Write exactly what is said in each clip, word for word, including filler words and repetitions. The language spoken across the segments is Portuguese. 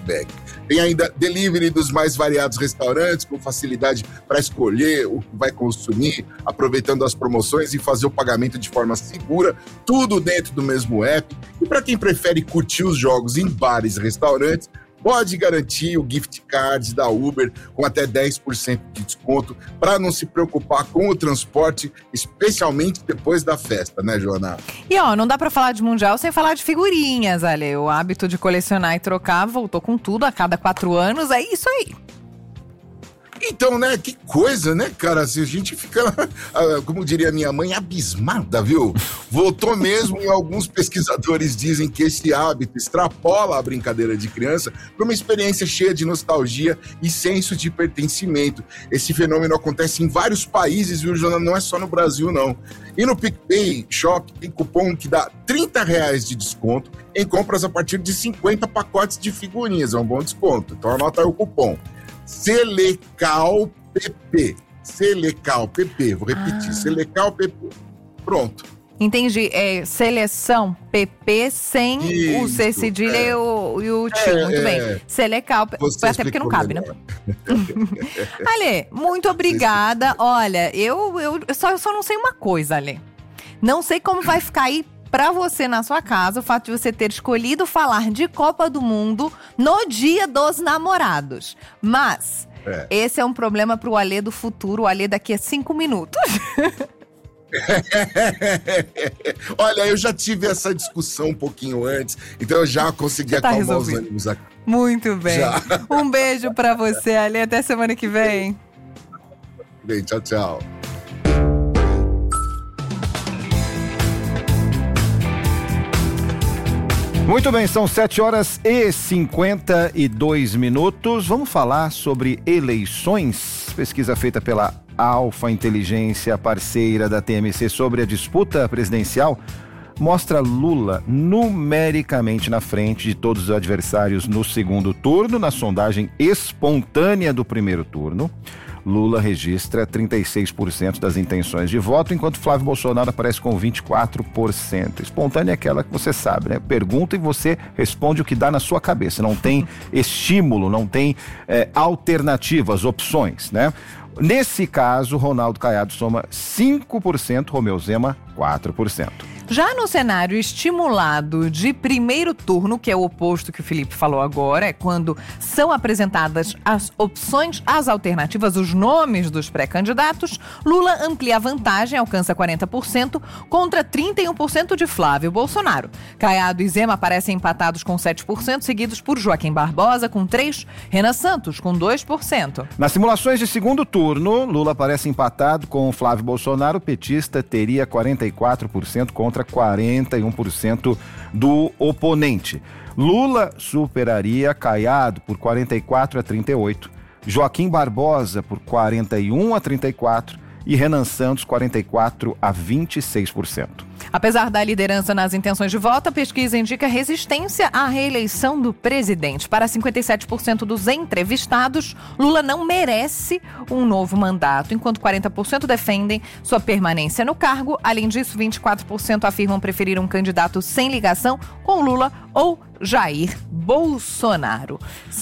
cashback. Tem ainda delivery dos mais variados restaurantes, com facilidade para escolher o que vai consumir, aproveitando as promoções e fazer o pagamento de forma segura, tudo dentro do mesmo app. E para quem prefere curtir os jogos em bares e restaurantes, pode garantir o gift card da Uber com até dez por cento de desconto para não se preocupar com o transporte, especialmente depois da festa, né, Joana? E ó, não dá para falar de Mundial sem falar de figurinhas, Ale. O hábito de colecionar e trocar voltou com tudo a cada quatro anos, é isso aí. Então, né, que coisa, né, cara? Se a gente fica, como diria minha mãe, abismada, viu? Voltou mesmo e alguns pesquisadores dizem que esse hábito extrapola a brincadeira de criança para uma experiência cheia de nostalgia e senso de pertencimento. Esse fenômeno acontece em vários países, viu, Joana? Não é só no Brasil, não. E no PicPay Shop tem cupom que dá trinta reais de desconto em compras a partir de cinquenta pacotes de figurinhas. É um bom desconto. Então anota aí o cupom. Selecal P P. Selecal P P. Vou repetir. Ah. Selecal P P. Pronto. Entendi. É seleção P P sem Isso, o C cedilha é. e o, e o tio. É, muito é. bem. Selecal. Foi até porque não cabe, melhor. né? Ale, muito obrigada. Olha, eu, eu, só, eu só não sei uma coisa, Ale. Não sei como vai ficar aí para você na sua casa, o fato de você ter escolhido falar de Copa do Mundo no Dia dos Namorados. Mas é. esse é um problema pro Alê do futuro, o Alê daqui a cinco minutos. Olha, eu já tive essa discussão um pouquinho antes, então eu já consegui tá acalmar resolvido. os ânimos aqui. Muito bem. Já. Um beijo para você, Alê. Até semana que vem. Bem, tchau, tchau. Muito bem, são sete horas e cinquenta e dois minutos. Vamos falar sobre eleições. Pesquisa feita pela Alfa Inteligência, parceira da T M C, sobre a disputa presidencial, mostra Lula numericamente na frente de todos os adversários no segundo turno. Na sondagem espontânea do primeiro turno, Lula registra trinta e seis por cento das intenções de voto, enquanto Flávio Bolsonaro aparece com vinte e quatro por cento. Espontânea é aquela que você sabe, né? Pergunta e você responde o que dá na sua cabeça. Não tem estímulo, não tem é, alternativas, opções, né? Nesse caso, Ronaldo Caiado soma cinco por cento, Romeu Zema quatro por cento. Já no cenário estimulado de primeiro turno, que é o oposto que o Felipe falou agora, é quando são apresentadas as opções, as alternativas, os nomes dos pré-candidatos, Lula amplia a vantagem, alcança quarenta por cento contra trinta e um por cento de Flávio Bolsonaro. Caiado e Zema aparecem empatados com sete por cento, seguidos por Joaquim Barbosa com três por cento, Renan Santos com dois por cento. Nas simulações de segundo turno, Lula aparece empatado com Flávio Bolsonaro, o petista teria quarenta e quatro por cento contra quarenta e um por cento do oponente. Lula superaria Caiado por quarenta e quatro a trinta e oito, Joaquim Barbosa por quarenta e um a trinta e quatro e Renan Santos quarenta e quatro a vinte e seis por cento. Apesar da liderança nas intenções de voto, a pesquisa indica resistência à reeleição do presidente. Para cinquenta e sete por cento dos entrevistados, Lula não merece um novo mandato, enquanto quarenta por cento defendem sua permanência no cargo. Além disso, vinte e quatro por cento afirmam preferir um candidato sem ligação com Lula ou Jair Bolsonaro.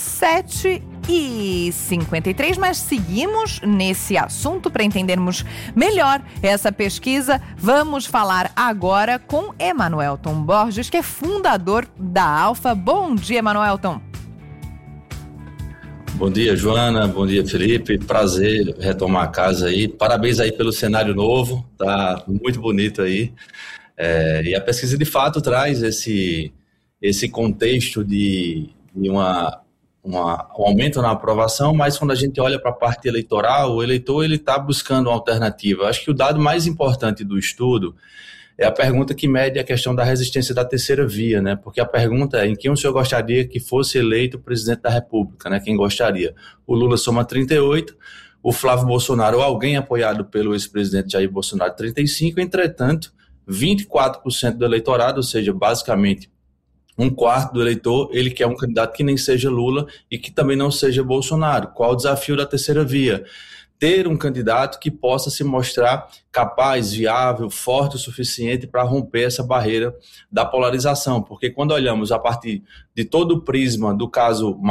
sete e cinquenta e três, mas seguimos nesse assunto para entendermos melhor essa pesquisa. Vamos falar agora com Emanuelton Borges, que é fundador da Alfa. Bom dia, Emanuelton. Bom dia, Joana. Bom dia, Felipe. Prazer retomar a casa aí. Parabéns aí pelo cenário novo. Tá muito bonito aí. É, e a pesquisa, de fato, traz esse, esse contexto de, de uma... Uma, um aumento na aprovação, mas quando a gente olha para a parte eleitoral, o eleitor ele está buscando uma alternativa. Acho que o dado mais importante do estudo é a pergunta que mede a questão da resistência da terceira via, né? Porque a pergunta é em quem o senhor gostaria que fosse eleito presidente da República, né? Quem gostaria? O Lula soma trinta e oito, o Flávio Bolsonaro ou alguém apoiado pelo ex-presidente Jair Bolsonaro trinta e cinco, entretanto, vinte e quatro por cento do eleitorado, ou seja, basicamente um quarto do eleitor, ele quer um candidato que nem seja Lula e que também não seja Bolsonaro. Qual o desafio da terceira via? Ter um candidato que possa se mostrar capaz, viável, forte o suficiente para romper essa barreira da polarização. Porque quando olhamos a partir de todo o prisma do caso